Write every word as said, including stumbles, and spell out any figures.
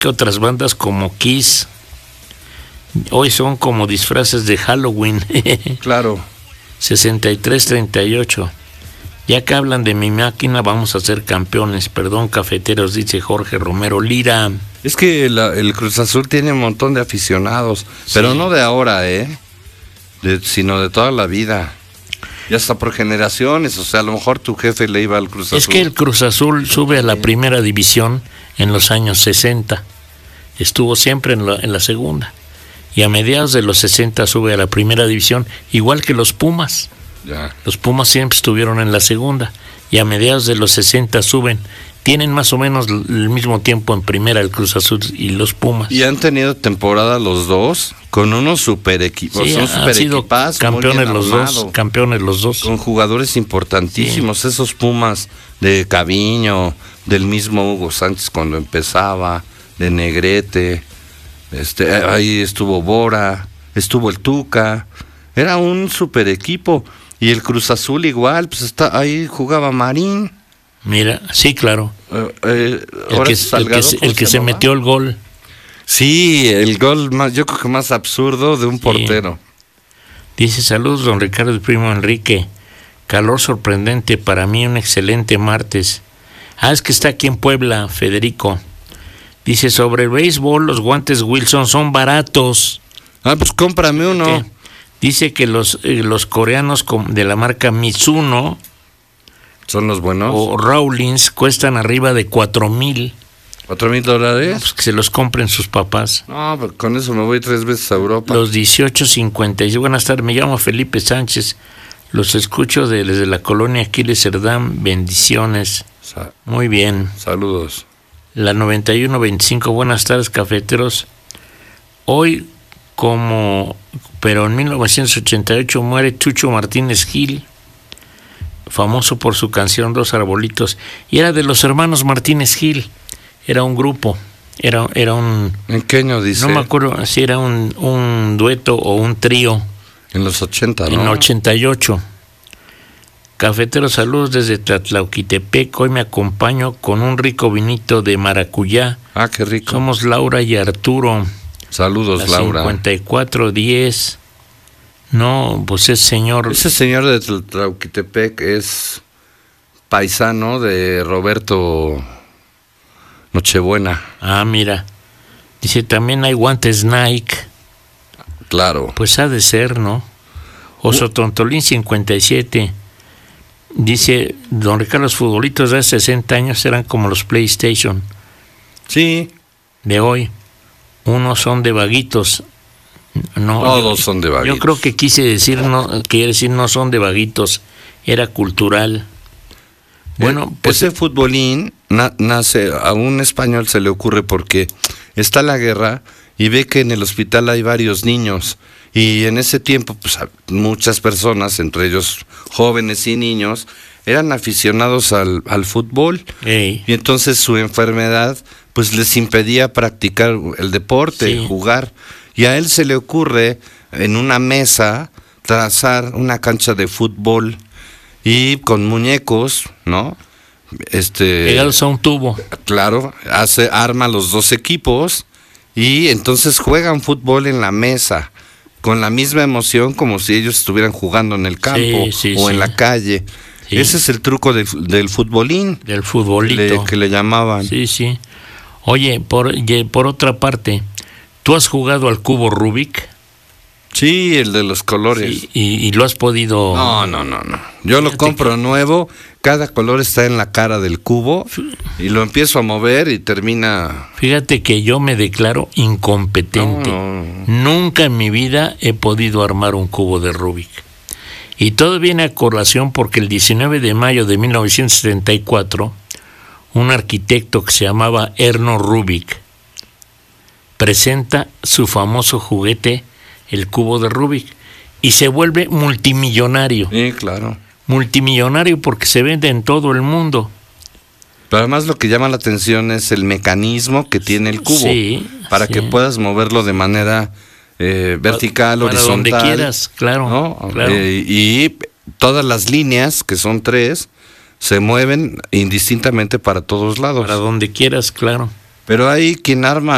que otras bandas como Kiss hoy son como disfraces de Halloween. Claro. sesenta y tres treinta y ocho. Ya que hablan de mi máquina, vamos a ser campeones. Perdón, cafeteros, dice Jorge Romero Lira. Es que la, el Cruz Azul tiene un montón de aficionados, sí. Pero no de ahora, ¿eh? De, sino de toda la vida. Ya está por generaciones, o sea, a lo mejor tu jefe le iba al Cruz Azul. Es que el Cruz Azul sube a la sí. primera división en los años sesenta. Estuvo siempre en la, en la segunda. Y a mediados de los sesenta sube a la primera división, igual que los Pumas. Ya. Los Pumas siempre estuvieron en la segunda. Y a mediados de los sesenta suben. Tienen más o menos el mismo tiempo en primera el Cruz Azul y los Pumas. Y han tenido temporada los dos con unos super equipos. Sí, son han super sido equipazos, campeones los dos, campeones los dos. Con jugadores importantísimos, sí. Esos Pumas de Caviño, del mismo Hugo Sánchez cuando empezaba, de Negrete, este, ahí estuvo Bora, estuvo el Tuca, era un super equipo. Y el Cruz Azul igual, pues está ahí jugaba Marín. Mira, sí, claro. Eh, eh, el que, Salgado, el que, el que se, se metió el gol. Sí, el gol más, yo creo que más absurdo de un sí. portero. Dice, saludos, don Ricardo, el primo Enrique. Calor sorprendente, para mí un excelente martes. Ah, es que está aquí en Puebla, Federico. Dice, sobre el béisbol, los guantes Wilson son baratos. Ah, pues cómprame uno. ¿Qué? Dice que los, eh, los coreanos de la marca Mizuno son los buenos o Rawlins cuestan arriba de cuatro mil. ¿Cuatro mil dólares? No, pues que se los compren sus papás. No, pues con eso me voy tres veces a Europa. Los dieciocho cincuenta y seis. Buenas tardes, me llamo Felipe Sánchez. Los escucho de, desde la colonia Aquiles Cerdán. Bendiciones. Sa- Muy bien. Saludos. La noventa y uno veinticinco. Buenas tardes, cafeteros. Hoy, como... pero en mil novecientos ochenta y ocho muere Chucho Martínez Gil, famoso por su canción Dos Arbolitos, y era de los hermanos Martínez Gil, era un grupo, era, era un... ¿En qué año dice? No me acuerdo si era un, un dueto o un trío. En los ochenta, ¿no? En ochenta y ocho. Cafetero, saludos desde Tlatlauquitepec, hoy me acompaño con un rico vinito de maracuyá. Ah, qué rico. Somos Laura y Arturo. Saludos, la Laura. cincuenta y cuatro diez. No, pues ese señor... Ese señor de Tlatlauquitepec es paisano de Roberto Nochebuena. Ah, mira. Dice, también hay guantes Nike. Claro. Pues ha de ser, ¿no? Osotontolín cincuenta y siete. Dice, don Ricardo, los futbolitos de hace sesenta años eran como los PlayStation. Sí. De hoy. Unos son de vaguitos. No, Todos yo, son de vaguitos. Yo creo que quise decir, no, quiere decir no son de vaguitos, era cultural. Bueno, pues ese futbolín na, nace, a un español se le ocurre porque está la guerra y ve que en el hospital hay varios niños. Y en ese tiempo, pues muchas personas, entre ellos jóvenes y niños, eran aficionados al, al fútbol. Ey. Y entonces su enfermedad pues les impedía practicar el deporte, sí. jugar. Y a él se le ocurre en una mesa trazar una cancha de fútbol y con muñecos, ¿no? Este, pegados a un tubo. Claro, hace, arma los dos equipos y entonces juegan fútbol en la mesa con la misma emoción como si ellos estuvieran jugando en el campo sí, sí, o sí. en la calle. Sí. Ese es el truco de, del futbolín. Del futbolito. Le, que le llamaban. Sí, sí. Oye, por, por otra parte, ¿tú has jugado al cubo Rubik? Sí, el de los colores. Sí, y, y lo has podido... No, no, no, no. Yo Fíjate lo compro que... nuevo, cada color está en la cara del cubo y lo empiezo a mover y termina... Fíjate que yo me declaro incompetente. No, no. Nunca en mi vida he podido armar un cubo de Rubik. Y todo viene a colación porque el diecinueve de mayo de mil novecientos setenta y cuatro, un arquitecto que se llamaba Erno Rubik presenta su famoso juguete, el cubo de Rubik, y se vuelve multimillonario. Sí, claro. Multimillonario porque se vende en todo el mundo. Pero además lo que llama la atención es el mecanismo que tiene el cubo. Sí, para sí. que puedas moverlo de manera eh, vertical, para, para horizontal. donde quieras, claro. ¿no? claro. Eh, y todas las líneas, que son tres, se mueven indistintamente para todos lados. Para donde quieras, claro. Pero hay quien arma